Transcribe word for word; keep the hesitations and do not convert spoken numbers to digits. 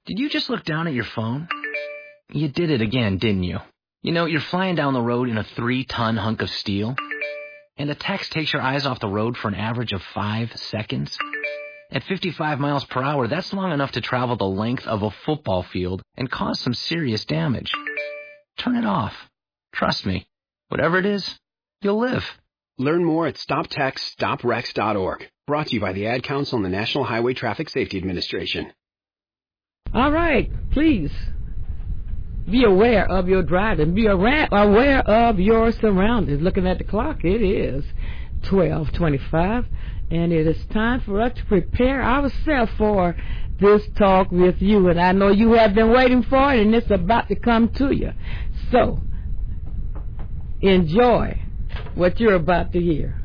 Did you just look down at your phone? You did it again, didn't you? You know, you're flying down the road in a three-ton hunk of steel, and a text takes your eyes off the road for an average of five seconds. At fifty-five miles per hour, that's long enough to travel the length of a football field and cause some serious damage. Turn it off. Trust me, whatever it is, you'll live. Learn more at stop text stop wrecks dot org. Brought to you by the Ad Council and the National Highway Traffic Safety Administration. All right, please be aware of your driving. Be aware of your surroundings. Looking at the clock, it is twelve twenty-five, and it is time for us to prepare ourselves for this talk with you. And I know you have been waiting for it, and it's about to come to you. So, enjoy what you're about to hear.